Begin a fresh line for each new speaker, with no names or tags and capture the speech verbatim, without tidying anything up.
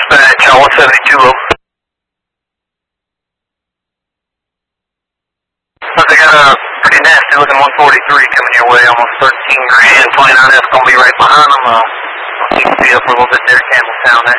Dispatch, uh, one seventy-two low. They got a pretty nasty looking one forty-three coming your way, almost thirteen grand. twenty-nine F gonna be right behind them. Uh, seems to be up a little bit there, Campbelltown there.